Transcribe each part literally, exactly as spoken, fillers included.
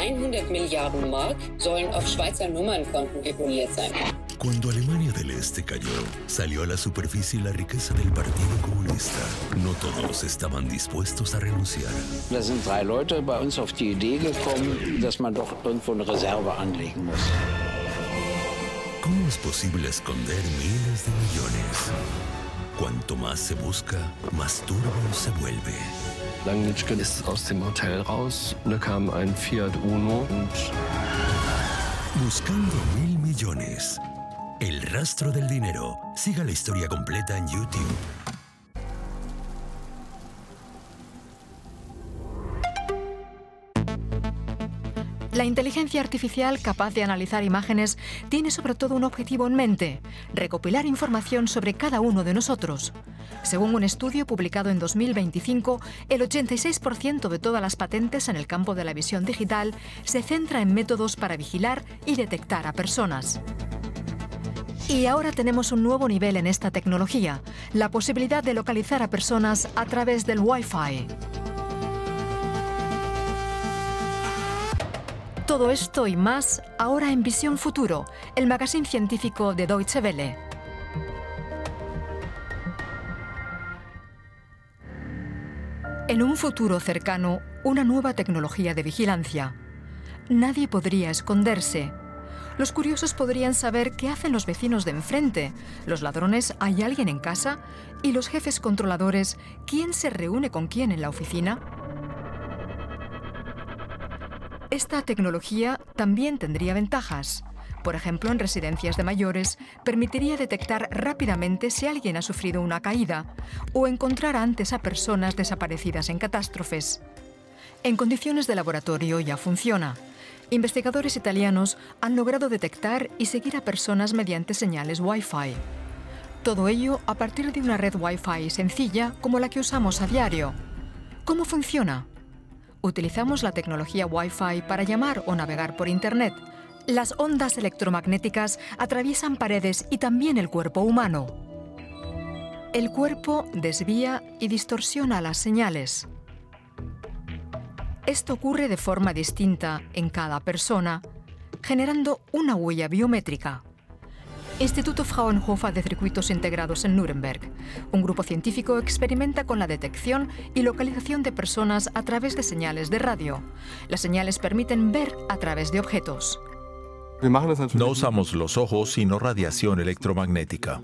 hundert Milliarden Mark sollen auf Schweizer Nummernkonten deponiert sein. Cuando Alemania del Este cayó, salió a la superficie la riqueza del Partido Comunista. No todos estaban dispuestos a renunciar. Da sind drei Leute bei uns auf die Idee gekommen, dass man doch irgendwo eine Reserve anlegen muss. ¿Cómo es posible esconder miles de millones? Cuanto más se busca, más turbio se vuelve. Langnitschke ist aus dem Hotel raus. Da kam ein Fiat Uno und... Buscando mil millones. El rastro del dinero. Siga la historia completa en YouTube. La inteligencia artificial capaz de analizar imágenes tiene sobre todo un objetivo en mente: recopilar información sobre cada uno de nosotros. Según un estudio publicado en dos mil veinticinco, el ochenta y seis por ciento de todas las patentes en el campo de la visión digital se centra en métodos para vigilar y detectar a personas. Y ahora tenemos un nuevo nivel en esta tecnología: la posibilidad de localizar a personas a través del Wi-Fi. Todo esto y más ahora en Visión Futuro, el magazine científico de Deutsche Welle. En un futuro cercano, una nueva tecnología de vigilancia. Nadie podría esconderse. Los curiosos podrían saber qué hacen los vecinos de enfrente, los ladrones ¿hay alguien en casa? Y los jefes controladores ¿quién se reúne con quién en la oficina? Esta tecnología también tendría ventajas. Por ejemplo, en residencias de mayores, permitiría detectar rápidamente si alguien ha sufrido una caída o encontrar antes a personas desaparecidas en catástrofes. En condiciones de laboratorio ya funciona. Investigadores italianos han logrado detectar y seguir a personas mediante señales Wi-Fi. Todo ello a partir de una red Wi-Fi sencilla como la que usamos a diario. ¿Cómo funciona? Utilizamos la tecnología Wi-Fi para llamar o navegar por Internet. Las ondas electromagnéticas atraviesan paredes y también el cuerpo humano. El cuerpo desvía y distorsiona las señales. Esto ocurre de forma distinta en cada persona, generando una huella biométrica. Instituto Fraunhofer de Circuitos Integrados en Nuremberg. Un grupo científico experimenta con la detección y localización de personas a través de señales de radio. Las señales permiten ver a través de objetos. No usamos los ojos, sino radiación electromagnética.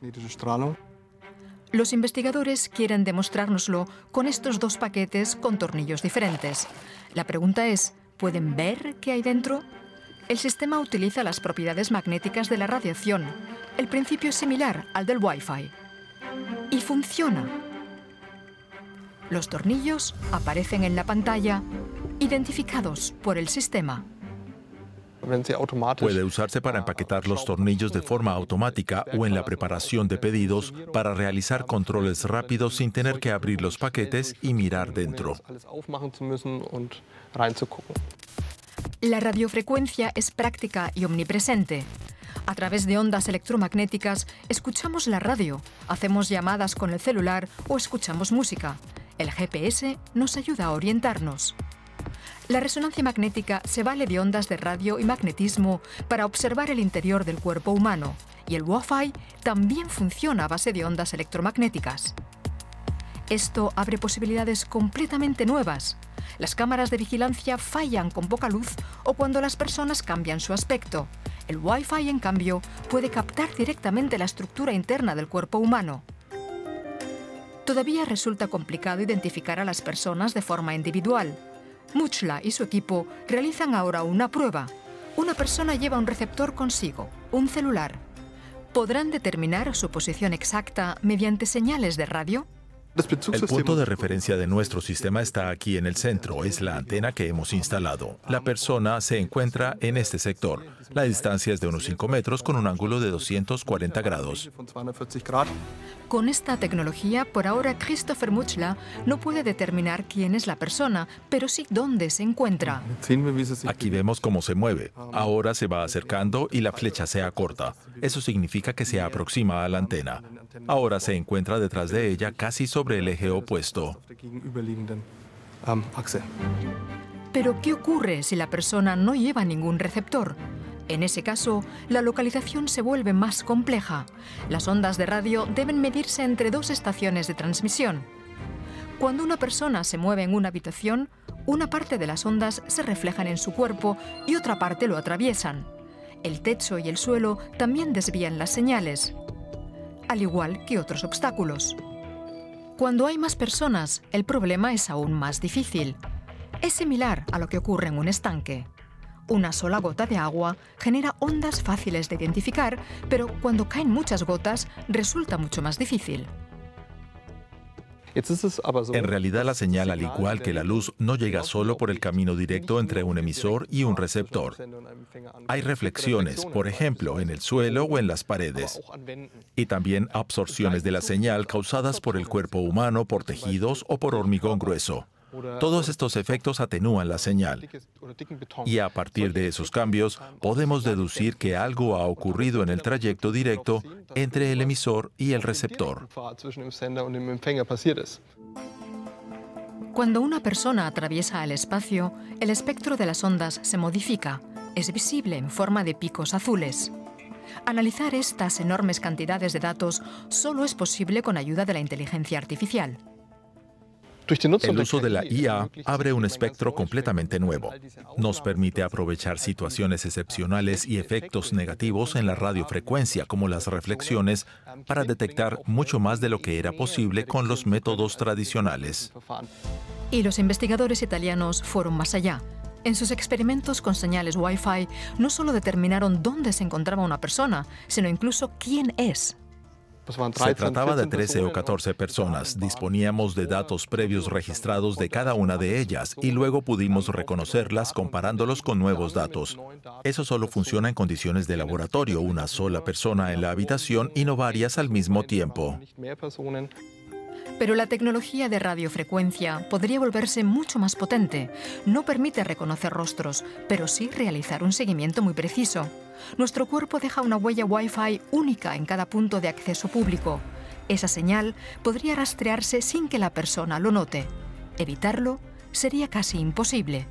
Los investigadores quieren demostrárnoslo con estos dos paquetes con tornillos diferentes. La pregunta es, ¿pueden ver qué hay dentro? El sistema utiliza las propiedades magnéticas de la radiación. El principio es similar al del Wi-Fi. Y funciona. Los tornillos aparecen en la pantalla, identificados por el sistema. Puede usarse para empaquetar los tornillos de forma automática o en la preparación de pedidos para realizar controles rápidos sin tener que abrir los paquetes y mirar dentro. La radiofrecuencia es práctica y omnipresente. A través de ondas electromagnéticas escuchamos la radio, hacemos llamadas con el celular o escuchamos música. El G P S nos ayuda a orientarnos. La resonancia magnética se vale de ondas de radio y magnetismo para observar el interior del cuerpo humano, y el Wi-Fi también funciona a base de ondas electromagnéticas. Esto abre posibilidades completamente nuevas. Las cámaras de vigilancia fallan con poca luz o cuando las personas cambian su aspecto. El Wi-Fi, en cambio, puede captar directamente la estructura interna del cuerpo humano. Todavía resulta complicado identificar a las personas de forma individual. Muchla y su equipo realizan ahora una prueba. Una persona lleva un receptor consigo, un celular. ¿Podrán determinar su posición exacta mediante señales de radio? El punto de referencia de nuestro sistema está aquí en el centro, es la antena que hemos instalado. La persona se encuentra en este sector. La distancia es de unos cinco metros con un ángulo de doscientos cuarenta grados. Con esta tecnología, por ahora Christopher Muchla no puede determinar quién es la persona, pero sí dónde se encuentra. Aquí vemos cómo se mueve. Ahora se va acercando y la flecha se acorta. Eso significa que se aproxima a la antena. Ahora se encuentra detrás de ella, casi sobre el eje opuesto. Pero ¿qué ocurre si la persona no lleva ningún receptor? En ese caso, la localización se vuelve más compleja. Las ondas de radio deben medirse entre dos estaciones de transmisión. Cuando una persona se mueve en una habitación, una parte de las ondas se reflejan en su cuerpo y otra parte lo atraviesan. El techo y el suelo también desvían las señales, al igual que otros obstáculos. Cuando hay más personas, el problema es aún más difícil. Es similar a lo que ocurre en un estanque. Una sola gota de agua genera ondas fáciles de identificar, pero cuando caen muchas gotas resulta mucho más difícil. En realidad, la señal, al igual que la luz, no llega solo por el camino directo entre un emisor y un receptor. Hay reflexiones, por ejemplo, en el suelo o en las paredes. Y también absorciones de la señal causadas por el cuerpo humano, por tejidos o por hormigón grueso. Todos estos efectos atenúan la señal. Y a partir de esos cambios, podemos deducir que algo ha ocurrido en el trayecto directo entre el emisor y el receptor. Cuando una persona atraviesa el espacio, el espectro de las ondas se modifica. Es visible en forma de picos azules. Analizar estas enormes cantidades de datos solo es posible con ayuda de la inteligencia artificial. El uso de la I A abre un espectro completamente nuevo. Nos permite aprovechar situaciones excepcionales y efectos negativos en la radiofrecuencia, como las reflexiones, para detectar mucho más de lo que era posible con los métodos tradicionales. Y los investigadores italianos fueron más allá. En sus experimentos con señales Wi-Fi, no solo determinaron dónde se encontraba una persona, sino incluso quién es. Se trataba de trece o catorce personas. Disponíamos de datos previos registrados de cada una de ellas y luego pudimos reconocerlas comparándolos con nuevos datos. Eso solo funciona en condiciones de laboratorio, una sola persona en la habitación y no varias al mismo tiempo. Pero la tecnología de radiofrecuencia podría volverse mucho más potente. No permite reconocer rostros, pero sí realizar un seguimiento muy preciso. Nuestro cuerpo deja una huella Wi-Fi única en cada punto de acceso público. Esa señal podría rastrearse sin que la persona lo note. Evitarlo sería casi imposible.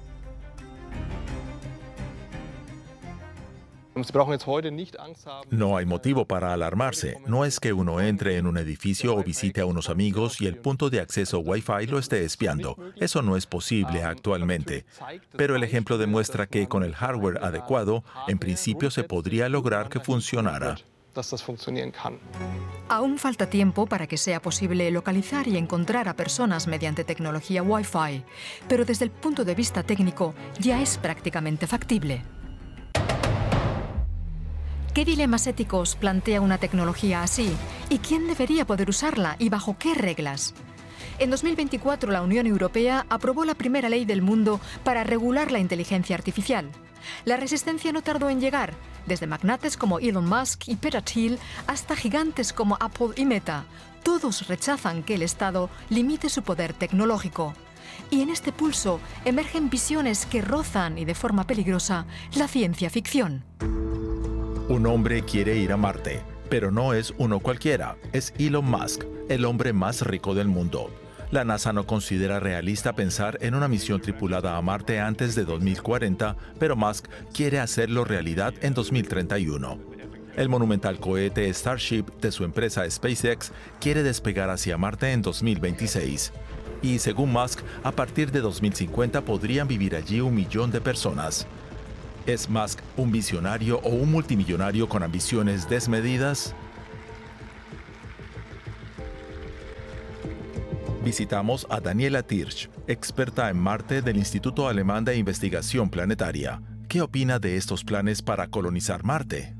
No hay motivo para alarmarse. No es que uno entre en un edificio o visite a unos amigos y el punto de acceso Wi-Fi lo esté espiando. Eso no es posible actualmente. Pero el ejemplo demuestra que con el hardware adecuado, en principio se podría lograr que funcionara. Aún falta tiempo para que sea posible localizar y encontrar a personas mediante tecnología Wi-Fi, pero desde el punto de vista técnico ya es prácticamente factible. ¿Qué dilemas éticos plantea una tecnología así? ¿Y quién debería poder usarla y bajo qué reglas? En dos mil veinticuatro, la Unión Europea aprobó la primera ley del mundo para regular la inteligencia artificial. La resistencia no tardó en llegar, desde magnates como Elon Musk y Peter Thiel hasta gigantes como Apple y Meta. Todos rechazan que el Estado limite su poder tecnológico. Y en este pulso emergen visiones que rozan y de forma peligrosa la ciencia ficción. Un hombre quiere ir a Marte, pero no es uno cualquiera, es Elon Musk, el hombre más rico del mundo. La NASA no considera realista pensar en una misión tripulada a Marte antes de dos mil cuarenta, pero Musk quiere hacerlo realidad en dos mil treinta y uno. El monumental cohete Starship de su empresa SpaceX quiere despegar hacia Marte en dos mil veintiséis. Y según Musk, a partir de dos mil cincuenta podrían vivir allí un millón de personas. ¿Es Musk un visionario o un multimillonario con ambiciones desmedidas? Visitamos a Daniela Tirsch, experta en Marte del Instituto Alemán de Investigación Planetaria. ¿Qué opina de estos planes para colonizar Marte?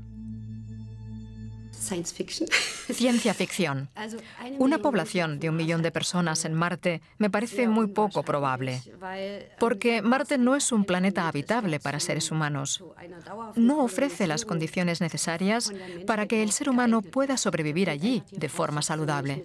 Ciencia ficción. Una población de un millón de personas en Marte me parece muy poco probable, porque Marte no es un planeta habitable para seres humanos. No ofrece las condiciones necesarias para que el ser humano pueda sobrevivir allí de forma saludable.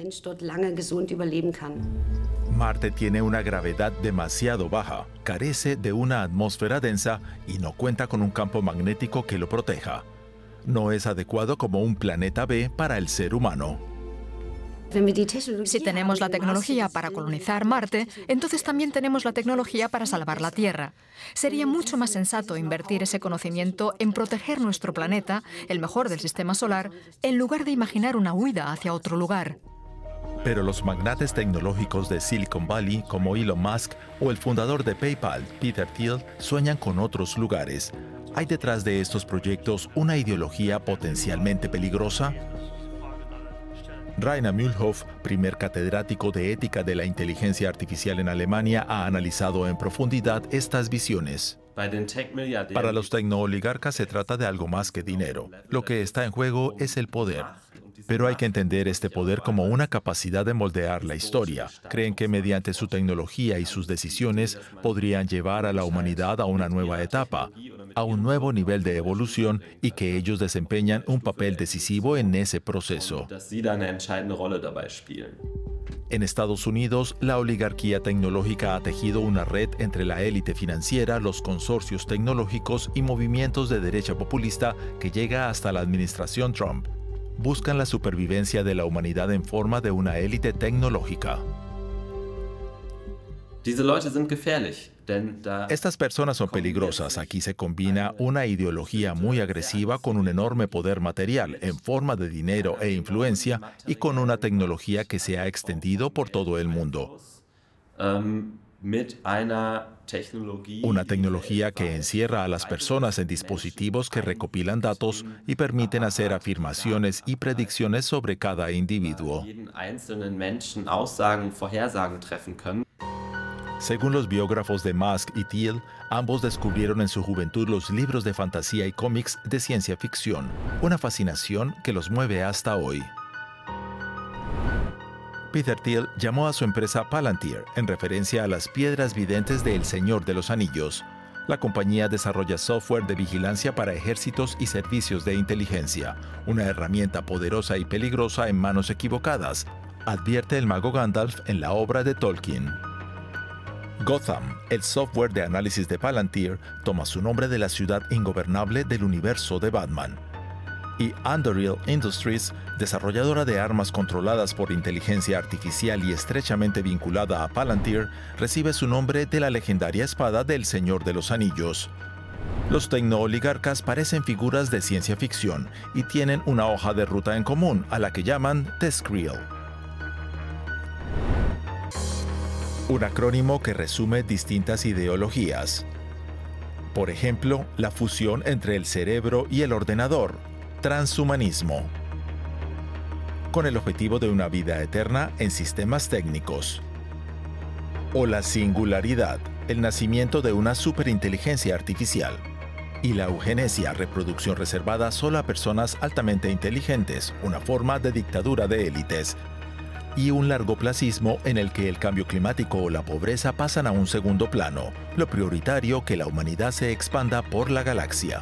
Marte tiene una gravedad demasiado baja, carece de una atmósfera densa y no cuenta con un campo magnético que lo proteja. No es adecuado como un planeta B para el ser humano. Si tenemos la tecnología para colonizar Marte, entonces también tenemos la tecnología para salvar la Tierra. Sería mucho más sensato invertir ese conocimiento en proteger nuestro planeta, el mejor del sistema solar, en lugar de imaginar una huida hacia otro lugar. Pero los magnates tecnológicos de Silicon Valley, como Elon Musk o el fundador de PayPal, Peter Thiel, sueñan con otros lugares. ¿Hay detrás de estos proyectos una ideología potencialmente peligrosa? Rainer Mühlhoff, primer catedrático de ética de la inteligencia artificial en Alemania, ha analizado en profundidad estas visiones. Para los tecnooligarcas se trata de algo más que dinero. Lo que está en juego es el poder. Pero hay que entender este poder como una capacidad de moldear la historia. Creen que mediante su tecnología y sus decisiones podrían llevar a la humanidad a una nueva etapa, a un nuevo nivel de evolución, y que ellos desempeñan un papel decisivo en ese proceso. En Estados Unidos, la oligarquía tecnológica ha tejido una red entre la élite financiera, los consorcios tecnológicos y movimientos de derecha populista que llega hasta la administración Trump. Buscan la supervivencia de la humanidad en forma de una élite tecnológica. Estas personas son peligrosas. Aquí se combina una ideología muy agresiva con un enorme poder material en forma de dinero e influencia, y con una tecnología que se ha extendido por todo el mundo. Una tecnología que encierra a las personas en dispositivos que recopilan datos y permiten hacer afirmaciones y predicciones sobre cada individuo. Según los biógrafos de Musk y Thiel, ambos descubrieron en su juventud los libros de fantasía y cómics de ciencia ficción, una fascinación que los mueve hasta hoy. Peter Thiel llamó a su empresa Palantir en referencia a las piedras videntes de El Señor de los Anillos. La compañía desarrolla software de vigilancia para ejércitos y servicios de inteligencia, una herramienta poderosa y peligrosa en manos equivocadas, advierte el mago Gandalf en la obra de Tolkien. Gotham, el software de análisis de Palantir, toma su nombre de la ciudad ingobernable del universo de Batman. Y Anduril Industries, desarrolladora de armas controladas por inteligencia artificial y estrechamente vinculada a Palantir, recibe su nombre de la legendaria espada del Señor de los Anillos. Los tecnooligarcas parecen figuras de ciencia ficción y tienen una hoja de ruta en común, a la que llaman TESCREAL. Un acrónimo que resume distintas ideologías. Por ejemplo, la fusión entre el cerebro y el ordenador, transhumanismo, con el objetivo de una vida eterna en sistemas técnicos. O la singularidad, el nacimiento de una superinteligencia artificial. Y la eugenesia, reproducción reservada solo a personas altamente inteligentes, una forma de dictadura de élites. Y un largoplacismo en el que el cambio climático o la pobreza pasan a un segundo plano, lo prioritario que la humanidad se expanda por la galaxia.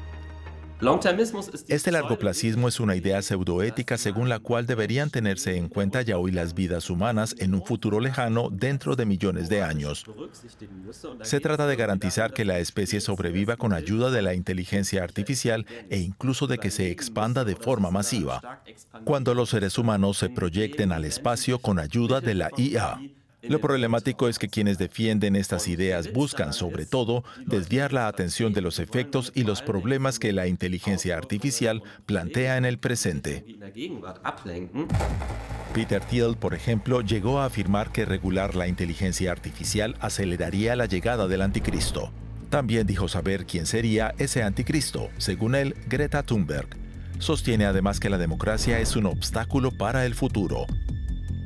Este largoplacismo es una idea pseudoética según la cual deberían tenerse en cuenta ya hoy las vidas humanas en un futuro lejano dentro de millones de años. Se trata de garantizar que la especie sobreviva con ayuda de la inteligencia artificial e incluso de que se expanda de forma masiva, cuando los seres humanos se proyecten al espacio con ayuda de la I A. Lo problemático es que quienes defienden estas ideas buscan, sobre todo, desviar la atención de los efectos y los problemas que la inteligencia artificial plantea en el presente. Peter Thiel, por ejemplo, llegó a afirmar que regular la inteligencia artificial aceleraría la llegada del anticristo. También dijo saber quién sería ese anticristo, según él, Greta Thunberg. Sostiene además que la democracia es un obstáculo para el futuro.